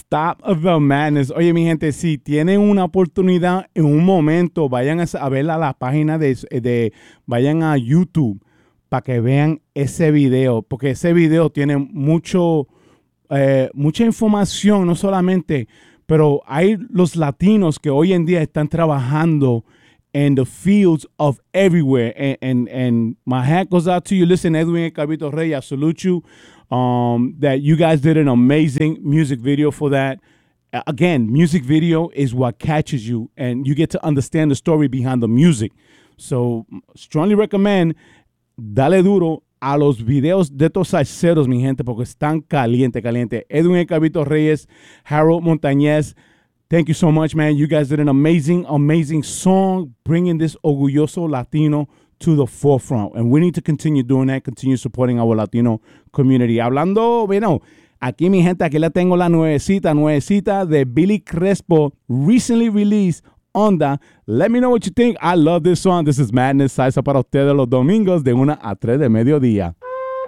Stop the madness. Oye, mi gente, si tienen una oportunidad en un momento, vayan a ver a la página vayan a YouTube para que vean ese video, porque ese video tiene mucha información, no solamente, pero hay los latinos que hoy en día están trabajando in the fields of everywhere. And my hat goes out to you. Listen, Edwin Cabito Rey, I salute you. That you guys did an amazing music video for that. Again, music video is what catches you, and you get to understand the story behind the music. So, strongly recommend, dale duro a los videos de estos salseros, mi gente, porque están caliente. Edwin Cabito Reyes, Harold Montañez, thank you so much, man. You guys did an amazing song, bringing this orgulloso Latino to the forefront. And we need to continue doing that, continue supporting our Latino community. Hablando, bueno, aquí mi gente, aquí la tengo la nuevecita de Billy Crespo, recently released, Onda. Let me know what you think. I love this song. This is Madness Salsa para ustedes los domingos de 1 a 3 de mediodía.